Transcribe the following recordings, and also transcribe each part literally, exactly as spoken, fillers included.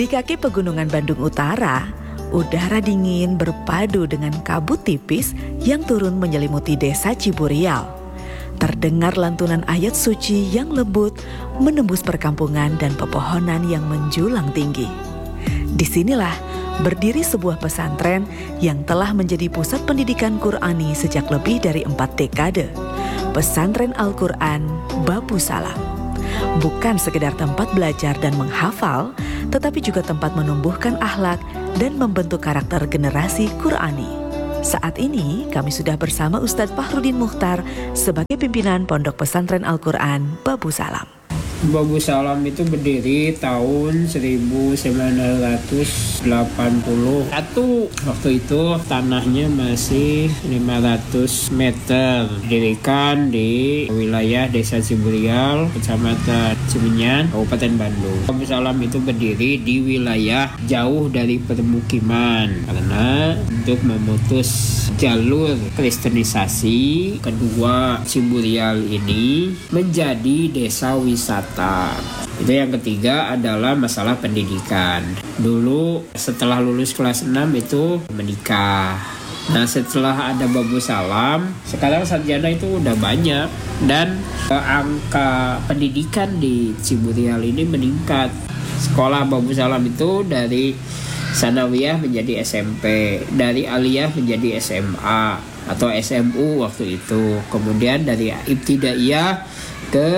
Di kaki pegunungan Bandung Utara, udara dingin berpadu dengan kabut tipis yang turun menyelimuti desa Ciburial. Terdengar lantunan ayat suci yang lembut menembus perkampungan dan pepohonan yang menjulang tinggi. Disinilah berdiri sebuah pesantren yang telah menjadi pusat pendidikan Qur'ani sejak lebih dari empat dekade. Pesantren Al-Quran Babu Salam. Bukan sekedar tempat belajar dan menghafal, tetapi juga tempat menumbuhkan akhlak dan membentuk karakter generasi Qur'ani. Saat ini kami sudah bersama Ustadz Fahrudin Mukhtar sebagai pimpinan Pondok Pesantren Al-Quran Babu Salam. Babu Salam itu berdiri tahun seribu sembilan ratus delapan puluh satu. Waktu itu tanahnya masih lima ratus meter. Didirikan di wilayah Desa Ciburial, Kecamatan Cimenyan, Kabupaten Bandung. Babu Salam itu berdiri di wilayah jauh dari permukiman karena untuk memutus jalur kristenisasi, kedua Ciburial ini menjadi desa wisata. Itu yang ketiga adalah masalah pendidikan. Dulu setelah lulus kelas enam itu menikah. Nah setelah ada Babu Salam, sekarang sarjana itu udah banyak. Dan angka pendidikan di Ciburial ini meningkat. Sekolah Babu Salam itu dari Sanawiyah menjadi S M P, dari Aliyah menjadi S M A atau S M U waktu itu. Kemudian dari Ibtidaiyah ke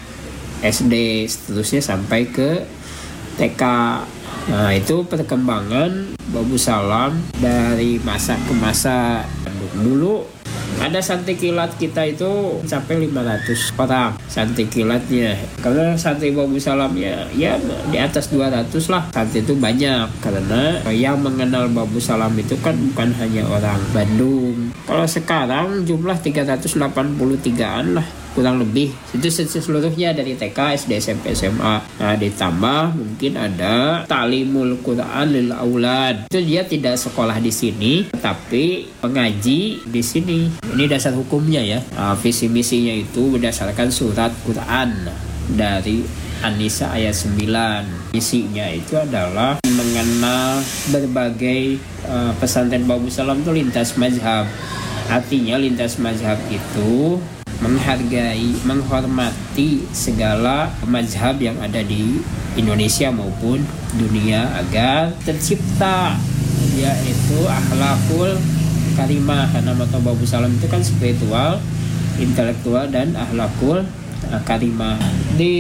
S D, seterusnya sampai ke T K. Nah itu perkembangan Babu Salam dari masa ke masa. Dulu ada santri kilat kita itu sampai lima ratus orang santri kilatnya. Karena santri Babu Salamnya ya di atas dua ratus lah. Santri itu banyak karena yang mengenal Babu Salam itu kan bukan hanya orang Bandung. Kalau sekarang jumlah tiga ratus delapan puluh tigaan lah, kurang lebih. Itu seluruhnya dari T K, S D, S M P, S M A. Nah ditambah mungkin ada Ta'limul Quran lil Aulad. Itu dia tidak sekolah di sini, tetapi mengaji di sini. Ini dasar hukumnya ya. Nah, visi misinya itu berdasarkan surat Quran dari An-Nisa ayat sembilan. Misinya itu adalah mengenal berbagai uh, pesantren Babu Salam itu lintas mazhab. Artinya lintas mazhab itu menghargai, menghormati segala mazhab yang ada di Indonesia maupun dunia agar tercipta yaitu akhlakul karimah. Karena mata Babu Salam itu kan spiritual, intelektual, dan akhlakul karimah. Di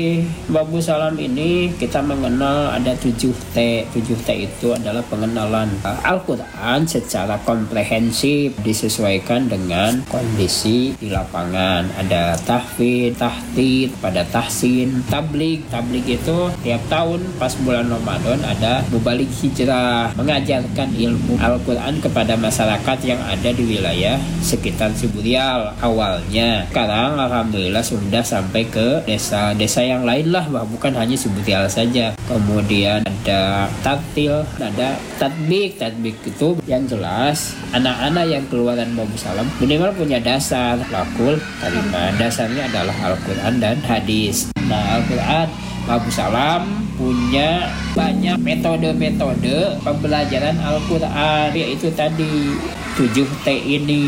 Babu Salam ini kita mengenal ada tujuh T. tujuh T itu adalah pengenalan Al-Quran secara komprehensif disesuaikan dengan kondisi di lapangan. Ada tahfidz, tahdits, pada tahsin, tabligh. Tabligh itu tiap tahun pas bulan Ramadan ada mubalik hijrah, mengajarkan ilmu Al-Quran kepada masyarakat yang ada di wilayah sekitar Ciburial awalnya. Sekarang alhamdulillah sudah sampai ke desa-desa yang lain lah, bah, bukan hanya Ciburial saja. Kemudian ada tatil, ada tatbik. Tatbik itu yang jelas anak-anak yang keluaran Babu Salam minimal punya dasar lakul kalimah. Dasarnya adalah Al-Quran dan hadis. Nah Al-Quran Babu Salam punya banyak metode-metode pembelajaran Al-Quran, yaitu tadi tujuh T ini.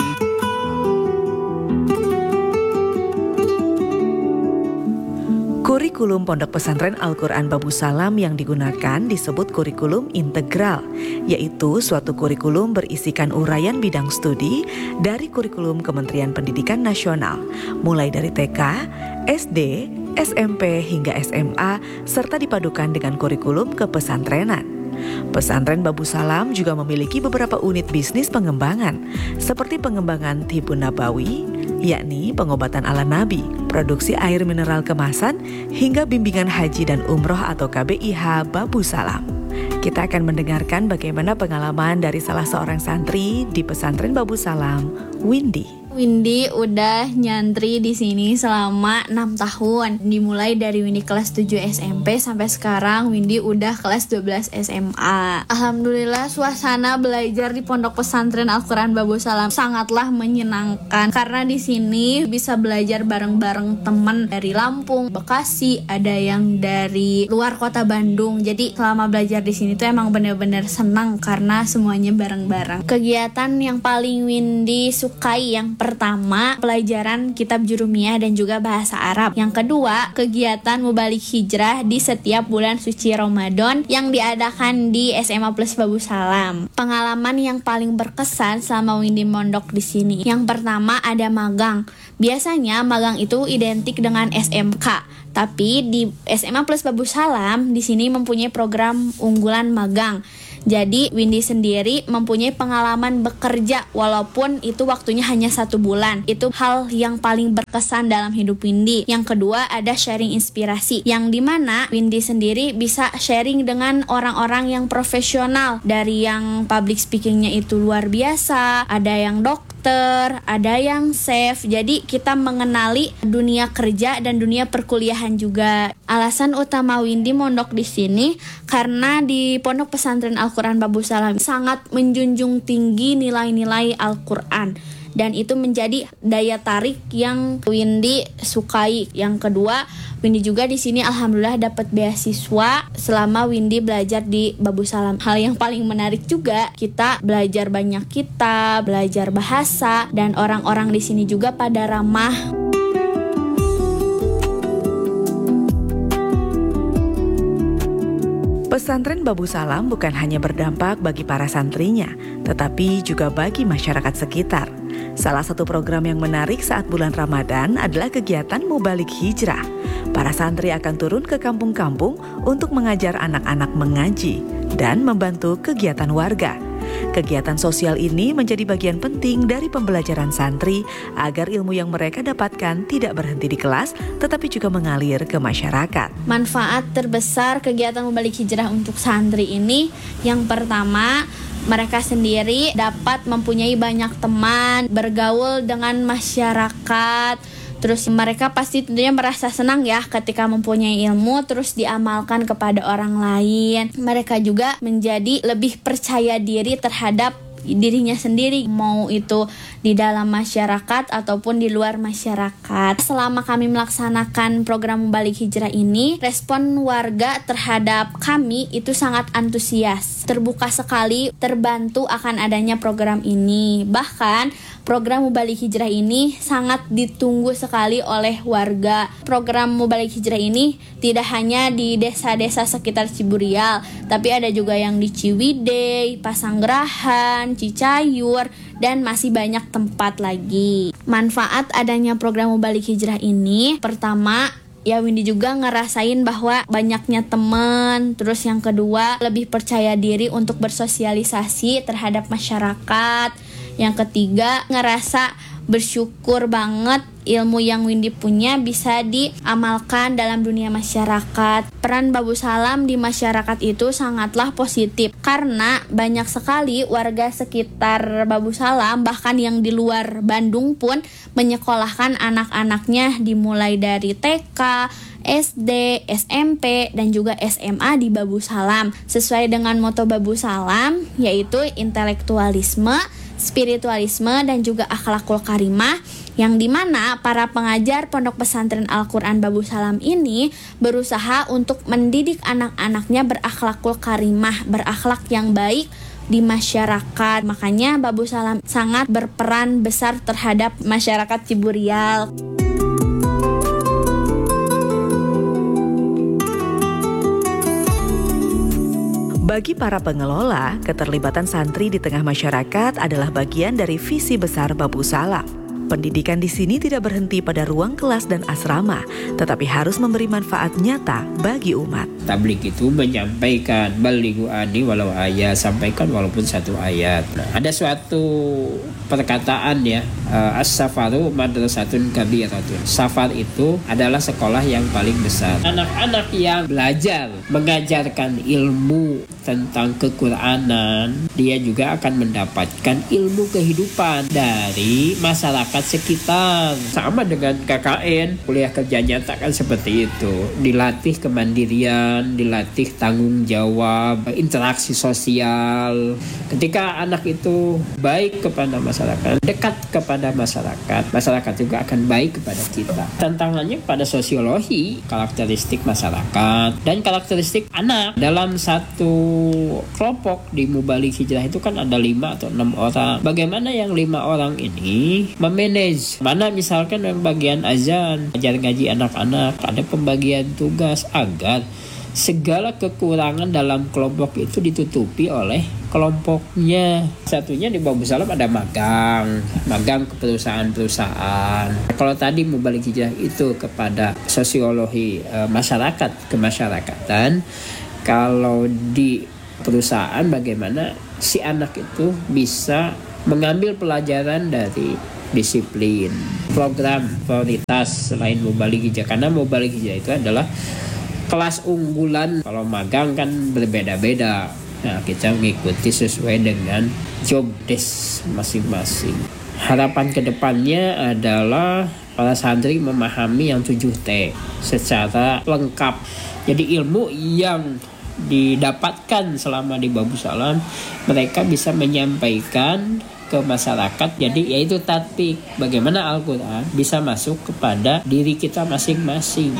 Kurikulum Pondok Pesantren Al-Quran Babu Salam yang digunakan disebut kurikulum integral, yaitu suatu kurikulum berisikan uraian bidang studi dari kurikulum Kementerian Pendidikan Nasional, mulai dari T K, S D, S M P hingga S M A, serta dipadukan dengan kurikulum kepesantrenan. Pesantren Babu Salam juga memiliki beberapa unit bisnis pengembangan, seperti pengembangan Tibun Nabawi, yakni pengobatan ala Nabi, produksi air mineral kemasan, hingga bimbingan haji dan umroh atau K B I H Babu Salam. Kita akan mendengarkan bagaimana pengalaman dari salah seorang santri di pesantren Babu Salam, Windy. Windy udah nyantri di sini selama enam tahun. Dimulai dari Windy kelas tujuh S M P sampai sekarang Windy udah kelas dua belas S M A. Alhamdulillah suasana belajar di Pondok Pesantren Al-Quran Babu Salam sangatlah menyenangkan karena di sini bisa belajar bareng-bareng teman dari Lampung, Bekasi, ada yang dari luar kota Bandung. Jadi selama belajar di sini tuh emang bener-bener senang karena semuanya bareng-bareng. Kegiatan yang paling Windy sukai yang pertama, pelajaran kitab Jurumiyah dan juga bahasa Arab. Yang kedua, kegiatan mubalik hijrah di setiap bulan suci Ramadan yang diadakan di S M A Plus Babu Salam. Pengalaman yang paling berkesan selama Windy mondok di sini. Yang pertama ada magang. Biasanya magang itu identik dengan S M K. Tapi di S M A Plus Babu Salam di sini mempunyai program unggulan magang. Jadi Windy sendiri mempunyai pengalaman bekerja walaupun itu waktunya hanya satu bulan. Itu hal yang paling berkesan dalam hidup Windy. Yang kedua ada sharing inspirasi, yang dimana Windy sendiri bisa sharing dengan orang-orang yang profesional. Dari yang public speakingnya itu luar biasa, ada yang dokter, ada yang chef. Jadi kita mengenali dunia kerja dan dunia perkuliahan juga. Alasan utama Windy mondok di sini karena di Pondok Pesantren Al-Quran Babu Salam sangat menjunjung tinggi nilai-nilai Al-Quran. Dan itu menjadi daya tarik yang Windy sukai. Yang kedua, Windy juga di sini alhamdulillah dapat beasiswa selama Windy belajar di Babu Salam. Hal yang paling menarik juga, kita belajar banyak kitab, belajar bahasa, dan orang-orang di sini juga pada ramah. Pesantren Babu Salam bukan hanya berdampak bagi para santrinya, tetapi juga bagi masyarakat sekitar. Salah satu program yang menarik saat bulan Ramadan adalah kegiatan Mubalik Hijrah. Para santri akan turun ke kampung-kampung untuk mengajar anak-anak mengaji dan membantu kegiatan warga. Kegiatan sosial ini menjadi bagian penting dari pembelajaran santri agar ilmu yang mereka dapatkan tidak berhenti di kelas tetapi juga mengalir ke masyarakat. Manfaat terbesar kegiatan Mubalik Hijrah untuk santri ini, yang pertama, mereka sendiri dapat mempunyai banyak teman, bergaul dengan masyarakat. Terus mereka pasti tentunya merasa senang ya ketika mempunyai ilmu terus diamalkan kepada orang lain. Mereka juga menjadi lebih percaya diri terhadap dirinya sendiri, mau itu di dalam masyarakat ataupun di luar masyarakat. Selama kami melaksanakan program Mubalik Hijrah ini, respon warga terhadap kami itu sangat antusias, terbuka sekali, terbantu akan adanya program ini. Bahkan program Mubalik Hijrah ini sangat ditunggu sekali oleh warga. Program Mubalik Hijrah ini tidak hanya di desa-desa sekitar Ciburial, tapi ada juga yang di Ciwidey, Pasanggerahan, Cicayur, dan masih banyak tempat lagi. Manfaat adanya program Mubalik Hijrah ini, pertama, ya Windy juga ngerasain bahwa banyaknya teman. Terus yang kedua, lebih percaya diri untuk bersosialisasi terhadap masyarakat. Yang ketiga, ngerasa bersyukur banget ilmu yang Windy punya bisa diamalkan dalam dunia masyarakat. Peran Babu Salam di masyarakat itu sangatlah positif karena banyak sekali warga sekitar Babu Salam, bahkan yang di luar Bandung pun menyekolahkan anak-anaknya dimulai dari T K, S D, S M P, dan juga S M A di Babu Salam. Sesuai dengan moto Babu Salam, yaitu intelektualisme, spiritualisme, dan juga akhlakul karimah, yang dimana para pengajar Pondok Pesantren Al-Quran Babu Salam ini berusaha untuk mendidik anak-anaknya berakhlakul karimah, berakhlak yang baik di masyarakat. Makanya Babu Salam sangat berperan besar terhadap masyarakat Ciburial. Bagi para pengelola, keterlibatan santri di tengah masyarakat adalah bagian dari visi besar Babu Salam. Pendidikan di sini tidak berhenti pada ruang kelas dan asrama, tetapi harus memberi manfaat nyata bagi umat. Tablik itu menyampaikan balighu ani walau ayat, sampaikan walaupun satu ayat. Nah, ada suatu perkataan ya, uh, as-safaru madrasatun kabiratun. Safar itu adalah sekolah yang paling besar. Anak-anak yang belajar mengajarkan ilmu tentang kequranan, dia juga akan mendapatkan ilmu kehidupan dari masyarakat sekitar. Sama dengan K K N, kuliah kerja nyata kan seperti itu. Dilatih kemandirian, dilatih tanggung jawab, interaksi sosial. Ketika anak itu baik kepada masyarakat, dekat kepada masyarakat, masyarakat juga akan baik kepada kita. Tantangannya pada sosiologi, karakteristik masyarakat dan karakteristik anak. Dalam satu kelompok di Mubalik Hijrah itu kan ada lima atau enam orang. Bagaimana yang lima orang ini memanage? Mana misalkan yang bagian azan, ajar ngaji anak-anak, ada pembagian tugas agar segala kekurangan dalam kelompok itu ditutupi oleh kelompoknya. Satunya di Babu Salam ada magang, magang ke perusahaan-perusahaan. Kalau tadi Mubalik Hijrah itu kepada sosiologi e, masyarakat, kemasyarakatan. Kalau di perusahaan bagaimana si anak itu bisa mengambil pelajaran dari disiplin. Program prioritas selain Mubalik Hijrah, karena Mubalik Hijrah itu adalah kelas unggulan. Kalau magang kan berbeda-beda. Nah, kita mengikuti sesuai dengan job desk masing-masing. Harapan kedepannya adalah para santri memahami yang tujuh T secara lengkap. Jadi ilmu yang didapatkan selama di Babu Salam mereka bisa menyampaikan ke masyarakat. Jadi yaitu tatbik, bagaimana Al-Quran bisa masuk kepada diri kita masing-masing.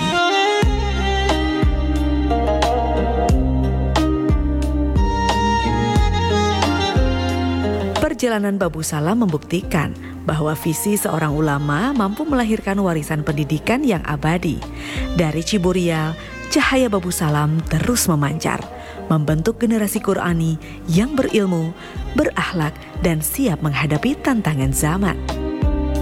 Perjalanan Babu Salam membuktikan bahwa visi seorang ulama mampu melahirkan warisan pendidikan yang abadi. Dari Ciburial, cahaya Babu Salam terus memancar, membentuk generasi Qurani yang berilmu, berakhlak, dan siap menghadapi tantangan zaman.